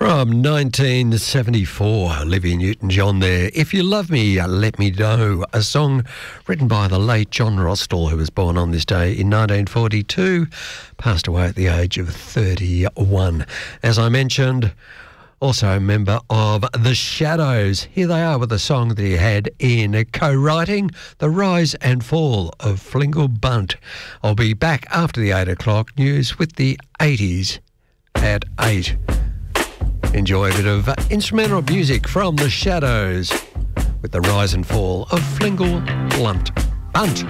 From 1974, Olivia Newton-John there. If You Love Me, Let Me Know, a song written by the late John Rostall, who was born on this day in 1942, passed away at the age of 31. As I mentioned, also a member of The Shadows. Here they are with a song that he had in co-writing, The Rise and Fall of Flingle Bunt. I'll be back after the 8 o'clock news with the 80s at 8. Enjoy a bit of instrumental music from The Shadows with The Rise and Fall of Flingle Bunt.